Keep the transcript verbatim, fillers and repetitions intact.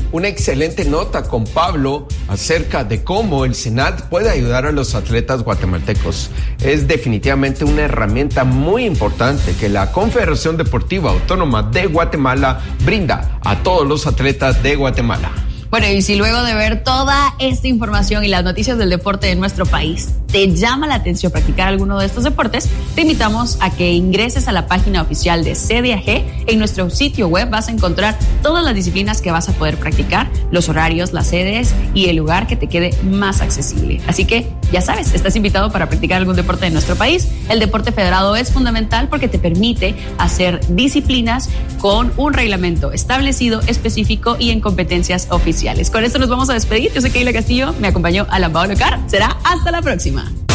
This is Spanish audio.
una excelente nota con Pablo acerca de cómo el SENAT puede ayudar a los atletas guatemaltecos. Es definitivamente una herramienta muy importante que la Confederación Deportiva Autónoma de Guatemala brinda a todos los atletas de Guatemala. Bueno, y si luego de ver toda esta información y las noticias del deporte de nuestro país te llama la atención practicar alguno de estos deportes, te invitamos a que ingreses a la página oficial de C D A G. En nuestro sitio web vas a encontrar todas las disciplinas que vas a poder practicar, los horarios, las sedes y el lugar que te quede más accesible. Así que, ya sabes, estás invitado para practicar algún deporte de nuestro país. El deporte federado es fundamental porque te permite hacer disciplinas con un reglamento establecido, específico y en competencias oficiales. Con esto nos vamos a despedir. Yo soy Keila Castillo, me acompañó Alan Pablo Carr. Será hasta la próxima.